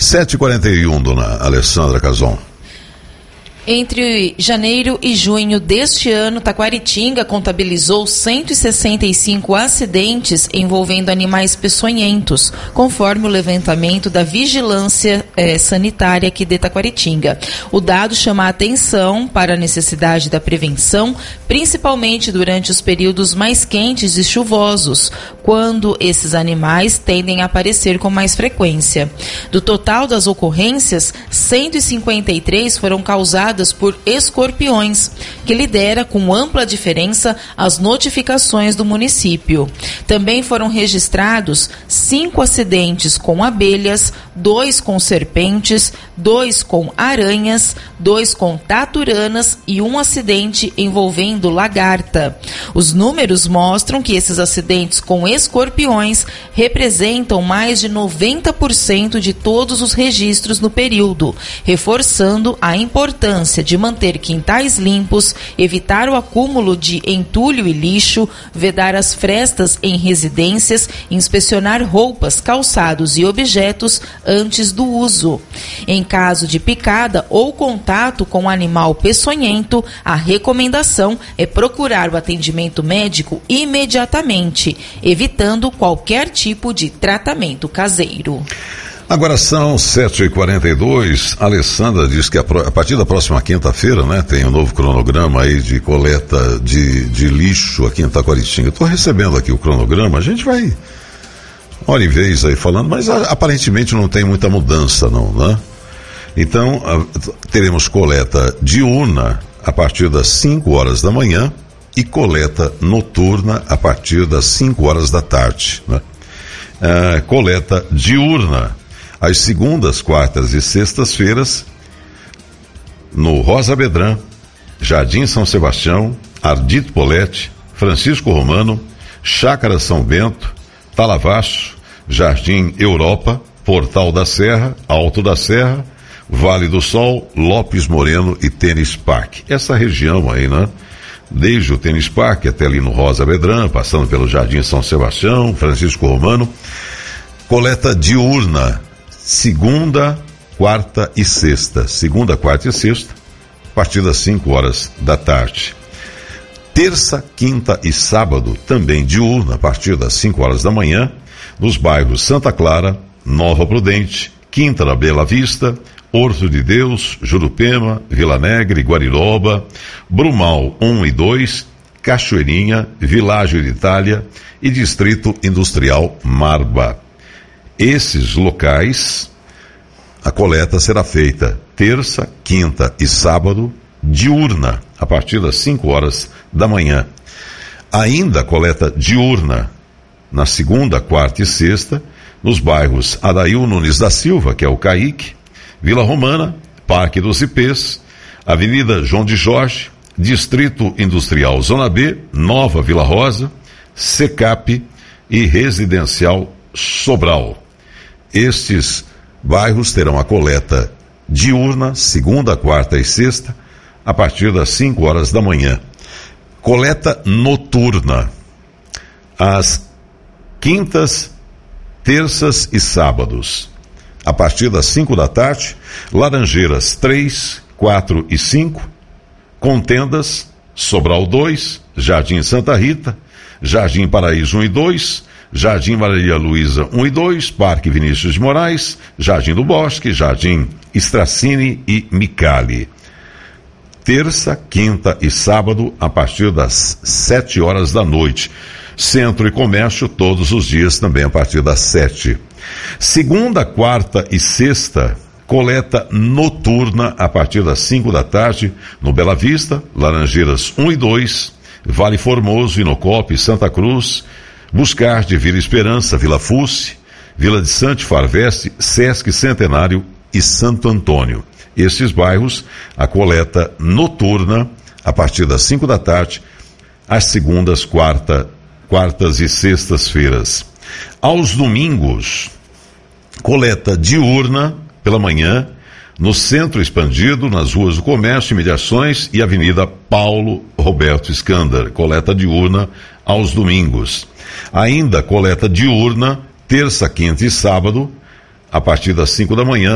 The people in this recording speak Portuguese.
7h41, dona Alessandra Cazon. Entre janeiro e junho deste ano, Taquaritinga contabilizou 165 acidentes envolvendo animais peçonhentos, conforme o levantamento da Vigilância Sanitária aqui de Taquaritinga. O dado chama a atenção para a necessidade da prevenção, principalmente durante os períodos mais quentes e chuvosos, quando esses animais tendem a aparecer com mais frequência. Do total das ocorrências, 153 foram causadas por escorpiões, que lidera com ampla diferença as notificações do município. Também foram registrados 5 acidentes com abelhas, 2 com serpentes, 2 com aranhas, 2 com taturanas e 1 acidente envolvendo lagarta. Os números mostram que esses acidentes com escorpiões representam mais de 90% de todos os registros no período, reforçando a importância de manter quintais limpos, evitar o acúmulo de entulho e lixo, vedar as frestas em residências, inspecionar roupas, calçados e objetos antes do uso. Em caso de picada ou contato com animal peçonhento, a recomendação é procurar o atendimento médico imediatamente, evitando qualquer tipo de tratamento caseiro. Agora são 7h42, a Alessandra diz que a partir da próxima quinta-feira, né, tem um novo cronograma aí de coleta de lixo aqui em Taquaritinga. Estou recebendo aqui o cronograma, a gente vai hora e vez aí falando, mas aparentemente não tem muita mudança não, né? Então, teremos coleta diurna a partir das 5 horas da manhã e coleta noturna a partir das 5 horas da tarde, né? Coleta diurna às segundas, quartas e sextas-feiras no Rosa Bedrã, Jardim São Sebastião, Ardito Poletti, Francisco Romano, Chácara São Bento, Talavaço, Jardim Europa, Portal da Serra, Alto da Serra, Vale do Sol, Lopes Moreno e Tênis Parque. Essa região aí, né? Desde o Tênis Parque até ali no Rosa Bedrã, passando pelo Jardim São Sebastião, Francisco Romano. Coleta diurna, segunda, quarta e sexta. Segunda, quarta e sexta, a partir das 5 horas da tarde. Terça, quinta e sábado, também diurna, a partir das 5 horas da manhã, nos bairros Santa Clara, Nova Prudente, Quinta da Bela Vista, Horto de Deus, Jurupema, Vila Negre, Guariroba, Brumal 1 e 2, Cachoeirinha, Világio de Itália e Distrito Industrial Marba. Esses locais, a coleta será feita terça, quinta e sábado, diurna, a partir das 5 horas da manhã. Ainda a coleta diurna na segunda, quarta e sexta, nos bairros Adail Nunes da Silva, que é o Caique, Vila Romana, Parque dos Ipês, Avenida João de Jorge, Distrito Industrial Zona B, Nova Vila Rosa, Secap e Residencial Sobral. Estes bairros terão a coleta diurna, segunda, quarta e sexta, a partir das 5 horas da manhã. Coleta noturna, às quintas, terças e sábados, a partir das 5 da tarde, Laranjeiras 3, 4 e 5, Contendas, Sobral 2, Jardim Santa Rita, Jardim Paraíso 1 e 2, Jardim Maria Luísa 1 e 2, Parque Vinícius de Moraes, Jardim do Bosque, Jardim Stracini e Micali. Terça, quinta e sábado, a partir das 7 horas da noite. Centro e Comércio, todos os dias, também a partir das 7. Segunda, quarta e sexta, coleta noturna a partir das 5 da tarde, no Bela Vista, Laranjeiras 1 e 2, Vale Formoso, Inocope, Santa Cruz, Buscarde, Vila Esperança, Vila Fusse, Vila de Sante, Farveste, Sesc Centenário e Santo Antônio. Estes bairros, a coleta noturna a partir das 5 da tarde, às segundas, quartas e sextas-feiras. Aos domingos, coleta diurna pela manhã, no Centro Expandido, nas ruas do Comércio, Imediações e Avenida Paulo Roberto Escândar. Coleta diurna aos domingos. Ainda coleta diurna, terça, quinta e sábado, a partir das 5 da manhã,